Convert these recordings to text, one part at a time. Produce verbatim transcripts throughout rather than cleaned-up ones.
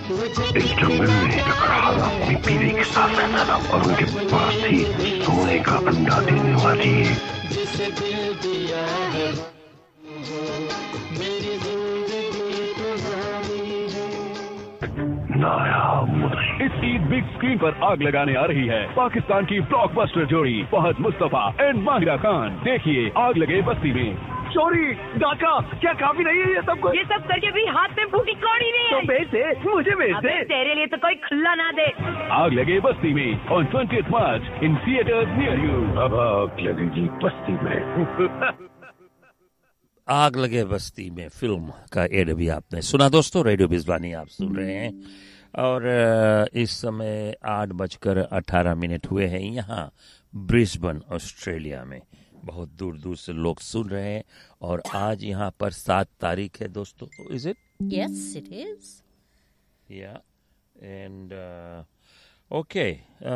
इस जंगल में एक राजा अपनी बीवी के साथ रहता था और उनके पास थी सोने का अंडा देने वाली जिसे दिल दिया है मेरी जिंदगी इस ईद बिग स्क्रीन पर आग लगाने आ रही है पाकिस्तान की ब्लॉकबस्टर जोड़ी फहद मुस्तफा एंड माहिरा खान। देखिए आग लगे बस्ती में। चोरी डाका क्या काफी नहीं है ये सब कुछ? ये सब करके भी हाथ में फूटी कौड़ी नहीं है। तो बेच दे, मुझे बेच दे। तेरे लिए तो कोई खुला ना दे। आग लगे बस्ती में on twentieth March in theatres near you. अब आग लगेगी बस्ती में। आग लगे बस्ती में फिल्म का एड भी आपने सुना दोस्तों। रेडियो बिजवानी आप सुन रहे हैं और इस समय आठ बजकर अठारह मिनट हुए हैं यहाँ ब्रिस्बेन ऑस्ट्रेलिया में। बहुत दूर दूर से लोग सुन रहे हैं और आज यहाँ पर सात तारीख है दोस्तों। Is it? Yes it is. या एंड ओके,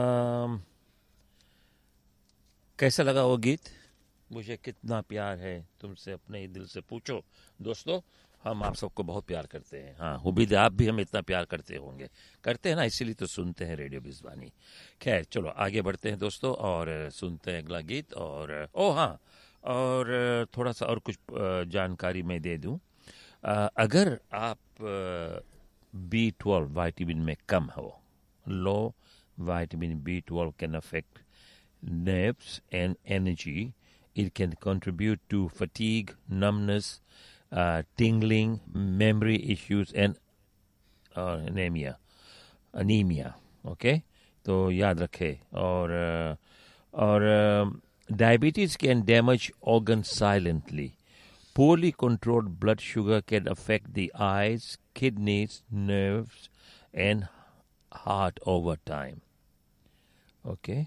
कैसा लगा वो गीत? मुझे कितना प्यार है तुमसे अपने ही दिल से पूछो। दोस्तों हम आप सबको बहुत प्यार करते हैं। हाँ उम्मीद है आप भी हमें इतना प्यार करते होंगे। करते हैं ना, इसीलिए तो सुनते हैं रेडियो बिजवानी। खैर चलो आगे बढ़ते हैं दोस्तों और सुनते हैं अगला गीत। और ओ हाँ, और थोड़ा सा और कुछ जानकारी मैं दे दूं। अगर आप बी ट्वेल्व वाइटामिन में कम हो, लो vitamin B twelve can affect nerves and energy. It can contribute to fatigue, numbness, uh, tingling, memory issues, and uh, anemia. Anemia, okay? तो याद रखें। और और diabetes can damage organs silently. Poorly controlled blood sugar can affect the eyes, kidneys, nerves, and heart over time. Okay?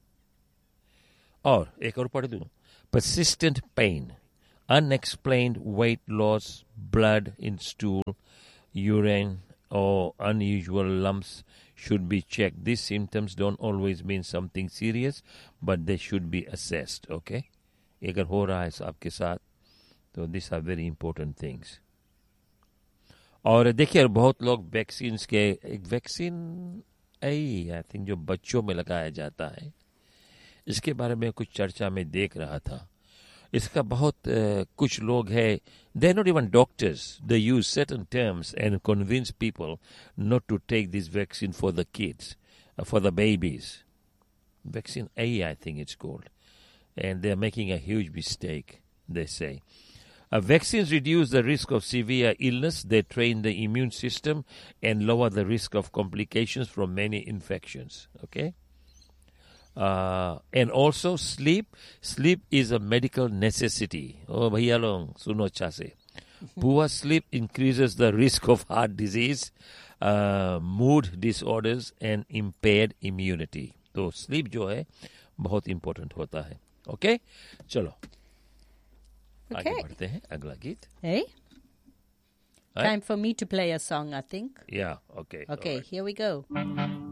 और एक और पढ़ दूं। Persistent pain, unexplained weight loss, blood in stool, urine, or unusual lumps should be checked. These symptoms don't always mean something serious, but they should be assessed. Okay? अगर हो रहा है आपके साथ तो these are very important things. और देखिए बहुत लोग वैक्सीन के एक वैक्सीन आई आई थिंक जो बच्चों में लगाया जाता है, इसके बारे में कुछ चर्चा में देख रहा था। इसका बहुत uh, कुछ लोग हैं, they are not even doctors, they use certain terms and convince people not to take this vaccine for the kids, uh, for the babies. Vaccine A, I think it's called. And they are making a huge mistake, they say. Uh, vaccines reduce the risk of severe illness, they train the immune system and lower the risk of complications from many infections. Okay? Uh, and also sleep. Sleep is a medical necessity. Oh, bhaiya log, suno acha se. Poor sleep increases the risk of heart disease, uh, mood disorders, and impaired immunity. तो sleep जो है बहुत important होता है. Okay? चलो. Okay. आगे बढ़ते हैं अगला गीत. Hey? Right? Time for me to play a song, I think. Yeah, okay. Okay, right. here we go.